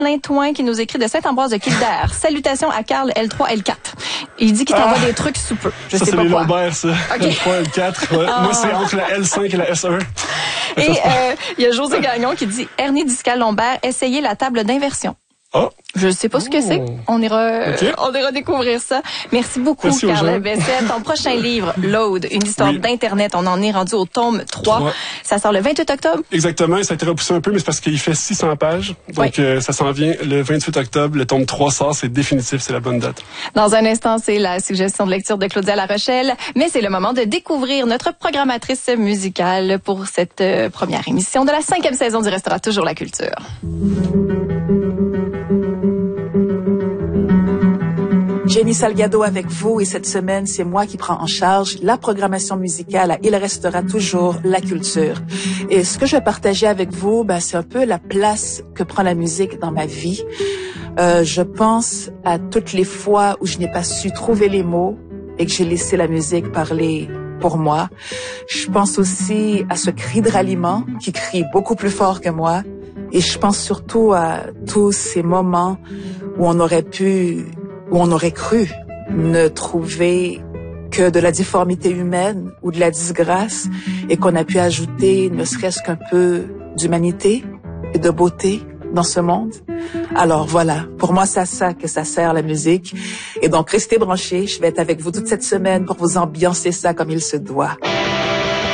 Lintouin qui nous écrit de Saint-Ambroise de Kildare. Salutations à Carl L3, L4. Il dit qu'il t'envoie des trucs sous peu. Je sais c'est pas les quoi. lombaires, ça. Okay. L3, L4. Ouais. Moi, c'est entre la L5 et la S1. Et il y a José Gagnon qui dit hernie discale lombaire, essayez la table d'inversion. Oh. Je sais pas ce que c'est. On ira découvrir ça. Merci beaucoup, Carl Bessette. Ton prochain livre, Load, une histoire d'Internet. On en est rendu au tome 3. Ça sort le 28 octobre. Exactement. Ça a été repoussé un peu, mais c'est parce qu'il fait 600 pages. Donc, ça s'en vient le 28 octobre. Le tome 3 sort. C'est définitif. C'est la bonne date. Dans un instant, c'est la suggestion de lecture de Claudia La Rochelle. Mais c'est le moment de découvrir notre programmatrice musicale pour cette première émission de la 5e saison du Restaurant Toujours la Culture. Jenny Salgado avec vous et cette semaine, c'est moi qui prends en charge la programmation musicale à Il restera toujours la culture. Et ce que je vais partager avec vous, c'est un peu la place que prend la musique dans ma vie. Je pense à toutes les fois où je n'ai pas su trouver les mots et que j'ai laissé la musique parler pour moi. Je pense aussi à ce cri de ralliement qui crie beaucoup plus fort que moi. Et je pense surtout à tous ces moments où on aurait cru ne trouver que de la difformité humaine ou de la disgrâce et qu'on a pu ajouter ne serait-ce qu'un peu d'humanité et de beauté dans ce monde. Alors voilà, pour moi c'est à ça que ça sert la musique. Et donc restez branchés, je vais être avec vous toute cette semaine pour vous ambiancer ça comme il se doit.